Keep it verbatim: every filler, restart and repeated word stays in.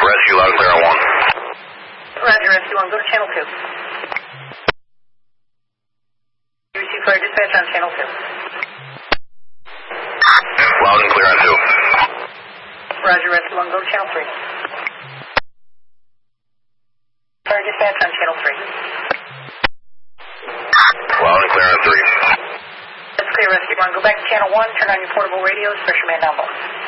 Rescue, loud and clear on one. Roger, Rescue one, go to channel two. You receive fire dispatch on channel two. Loud and clear on two. Roger, Rescue one, go to channel three. Fire dispatch on channel three. Loud and clear on three. That's clear, Rescue one. Go back to channel one, turn on your portable radios, pressure man down low.